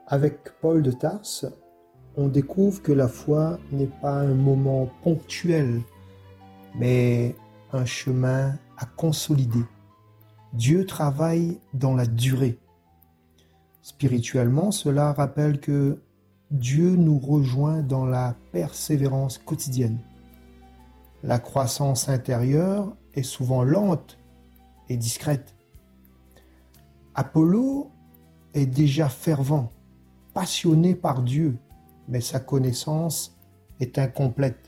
Avec Paul de Tarse, on découvre que la foi n'est pas un moment ponctuel, mais un chemin à consolider. Dieu travaille dans la durée. Spirituellement, cela rappelle que Dieu nous rejoint dans la persévérance quotidienne. La croissance intérieure est souvent lente et discrète. Apollo est déjà fervent, passionné par Dieu, mais sa connaissance est incomplète.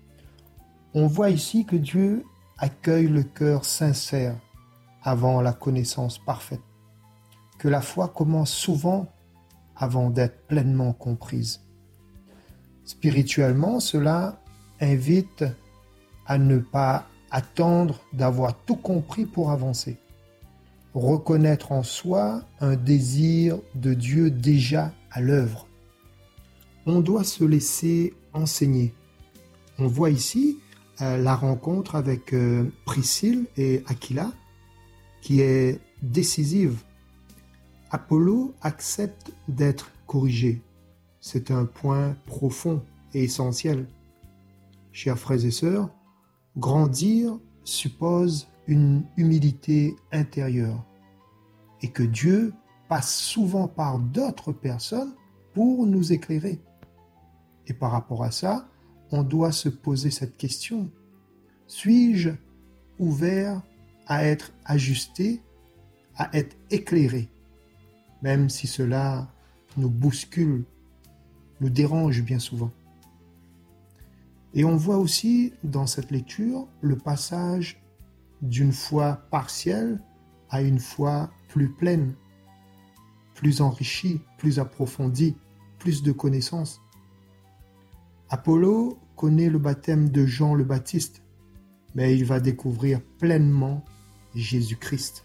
On voit ici que Dieu accueille le cœur sincère avant la connaissance parfaite, que la foi commence souvent avant d'être pleinement comprise. Spirituellement, cela invite à ne pas attendre d'avoir tout compris pour avancer. Reconnaître en soi un désir de Dieu déjà à l'œuvre. On doit se laisser enseigner. On voit ici la rencontre avec Priscille et Aquila qui est décisive. Apollo accepte d'être corrigé. C'est un point profond et essentiel. Chers frères et sœurs, grandir suppose une humilité intérieure et que Dieu passe souvent par d'autres personnes pour nous éclairer. Et par rapport à ça, on doit se poser cette question. Suis-je ouvert à être ajusté, à être éclairé, même si cela nous bouscule, nous dérange bien souvent. Et on voit aussi dans cette lecture le passage d'une foi partielle à une foi plus pleine, plus enrichie, plus approfondie, plus de connaissances. Apollo connaît le baptême de Jean le Baptiste, mais il va découvrir pleinement Jésus-Christ.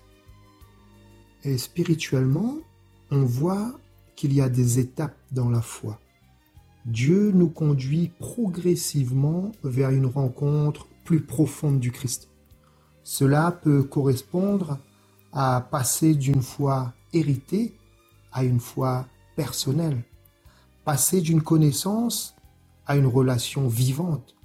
Et spirituellement, on voit qu'il y a des étapes dans la foi. Dieu nous conduit progressivement vers une rencontre plus profonde du Christ. Cela peut correspondre à passer d'une foi héritée à une foi personnelle, passer d'une connaissance à une relation vivante.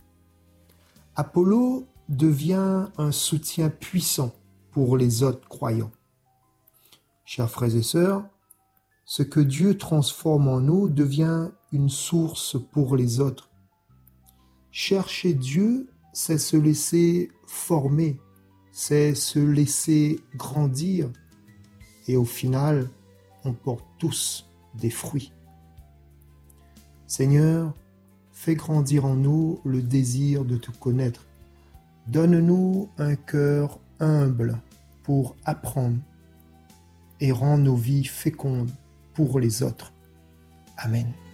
Apollo devient un soutien puissant pour les autres croyants. Chers frères et sœurs, ce que Dieu transforme en nous devient une source pour les autres. Chercher Dieu, c'est se laisser former, c'est se laisser grandir. Et au final, on porte tous des fruits. Seigneur, fais grandir en nous le désir de te connaître. Donne-nous un cœur humble pour apprendre et rends nos vies fécondes pour les autres. Amen.